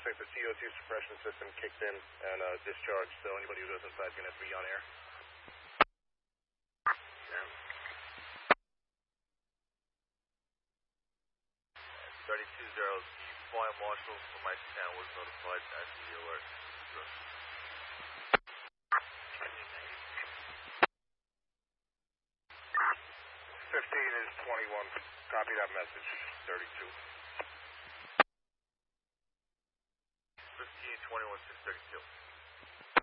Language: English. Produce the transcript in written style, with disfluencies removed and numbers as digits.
suspect, the CO2 suppression system kicked in and discharged, so anybody who goes inside is going to have to be on air. 32-0, flying marshal from my town was notified as the alert. 15 is 21. Copy that message. 32. 15, 21, 632.